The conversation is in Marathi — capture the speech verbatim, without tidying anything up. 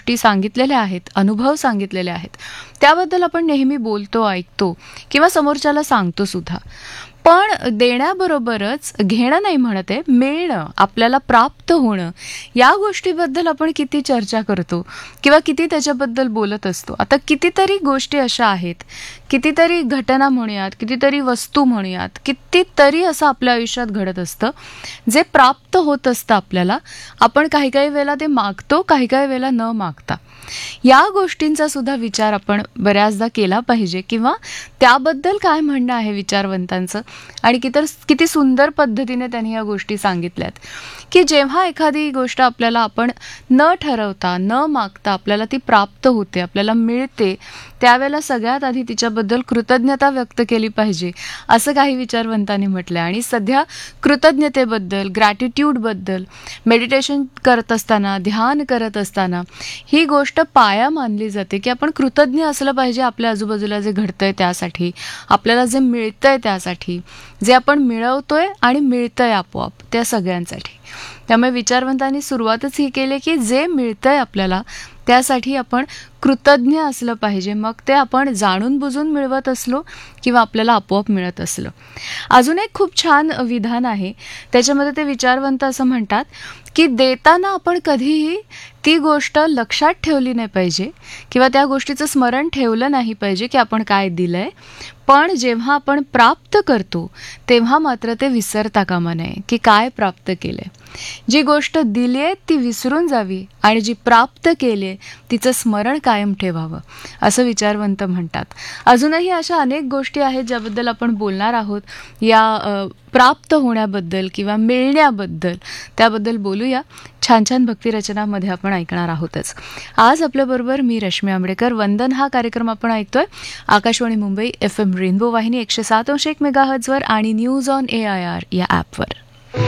गोष्टी सांगितलेल्या आहेत, अनुभव सांगितलेले आहेत, त्याबद्दल आपण नेहमी बोलतो, ऐकतो किंवा समोरच्याला सांगतो सुद्धा. पण देण्याबरोबरच घेणं नाही म्हणत आहे, मिळणं, आपल्याला प्राप्त होणं, या गोष्टीबद्दल आपण किती चर्चा करतो किंवा किती त्याच्याबद्दल बोलत असतो. आता कितीतरी गोष्टी अशा आहेत, कितीतरी घटना म्हणूयात, कितीतरी वस्तू म्हणूयात, कितीतरी असं आपल्या आयुष्यात घडत असतं जे प्राप्त होत असतं आपल्याला. आपण काही काही वेळेला ते मागतो, काही काही वेळेला न मागता. या गोष्टींचा सुद्धा विचार आपण बऱ्याचदा केला पाहिजे किंवा त्याबद्दल काय म्हणणं आहे विचारवंतांचं. आणि किती किती सुंदर पद्धतीने त्यांनी या गोष्टी सांगितल्यात की जेव्हा एखादी गोष्ट आपल्याला आपण न ठरवता, न मागता आपल्याला ती प्राप्त होते, आपल्याला मिळते, त्यावेळेला सगळ्यात आधी तिच्याबद्दल कृतज्ञता व्यक्त केली पाहिजे, असं काही विचारवंतांनी म्हटलं. आणि सध्या कृतज्ञतेबद्दल, ग्रॅटिट्यूडबद्दल मेडिटेशन करत असताना, ध्यान करत असताना ही गोष्ट पाया मानली जाते की आपण कृतज्ञ असलं पाहिजे आपल्या आजूबाजूला जे घडतंय त्यासाठी, आपल्याला जे मिळतंय त्यासाठी, जे आपण मिळवतोय आणि मिळतंय आपोआप त्या सगळ्यांसाठी. त्यामुळे विचारवंतांनी सुरुवातच ही केली की जे मिळतंय आपल्याला त्यासाठी आपण कृतज्ञ असलं पाहिजे, मग ते आपण जाणून बुजून मिळवत असलो किंवा आपल्याला आपोआप मिळत असलं. अजून एक खूप छान विधान आहे, त्याच्यामध्ये ते विचारवंत असं म्हणतात की देताना आपण कधीही ती गोष्ट लक्षात ठेवली नाही पाहिजे किंवा त्या गोष्टीचं स्मरण ठेवलं नाही पाहिजे की आपण काय दिलंय, पण जेव्हा आपण प्राप्त करतो तेव्हा मात्र ते विसरता कामा नये की काय प्राप्त केलंय. जी गोष्ट दिली आहे ती विसरून जावी आणि जी प्राप्त केली आहे तिचं स्मरण कायम ठेवावं, असं विचारवंत म्हणतात. अजूनही अशा अनेक गोष्टी आहेत ज्याबद्दल आपण बोलणार आहोत, या प्राप्त होण्याबद्दल किंवा मिळण्याबद्दल, त्याबद्दल बोलूया. छान छान भक्तिरचनामध्ये आपण ऐकणार आहोतच. आज आपल्याबरोबर मी रश्मी आंबेडकर. वंदन हा कार्यक्रम आपण ऐकतोय Akashvani Mumbai F M rainbow वाहिनी एकशे सात अंश एक मेगाहर्ट्झवर आणि news on A I R या ॲपवर.